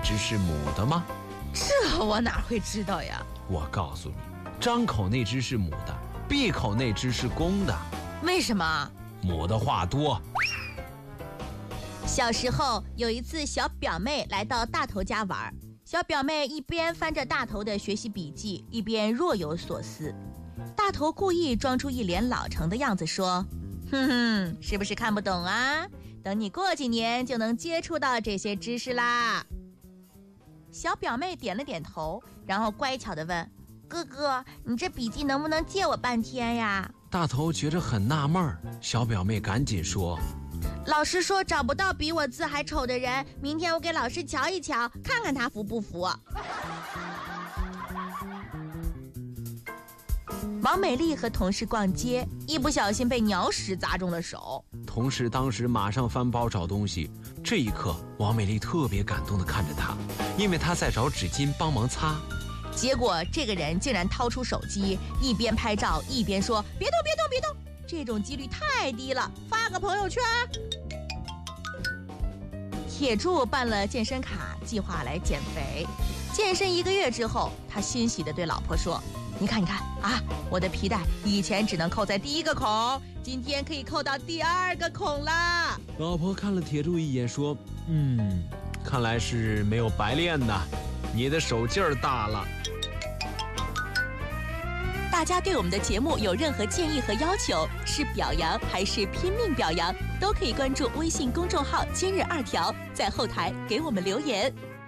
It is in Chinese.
只是母的吗？ 这我哪会知道呀？ 我告诉你，张口那只是母的，闭口那只是公的。 为什么？ 母的话多。 小时候有一次，小表妹来到大头家玩，小表妹一边翻着大头的学习笔记，一边若有所思。大头故意装出一脸老成的样子说：“哼哼，是不是看不懂啊？等你过几年就能接触到这些知识啦。”小表妹点了点头，然后乖巧地问：“哥哥，你这笔记能不能借我半天呀？” 大头觉着很纳闷，小表妹赶紧说：“ 老师说找不到比我字还丑的人，明天我给老师瞧一瞧，看看他服不服。”王美丽和同事逛街，一不小心被鸟屎砸中了手。 同事当时马上翻包找东西，这一刻王美丽特别感动地看着他，因为他在找纸巾帮忙擦。 结果这个人竟然掏出手机，一边拍照一边说：“别动别动别动，这种几率太低了，发个朋友圈。”铁柱办了健身卡，计划来减肥。健身1个月之后，他欣喜地对老婆说：“你看啊，我的皮带以前只能扣在第1个孔，今天可以扣到第2个孔啦。” 老婆看了铁柱一眼说：“看来是没有白练呐，你的手劲儿大了。” 大家对我们的节目有任何建议和要求，是表扬还是拼命表扬，都可以关注微信公众号今日2条，在后台给我们留言。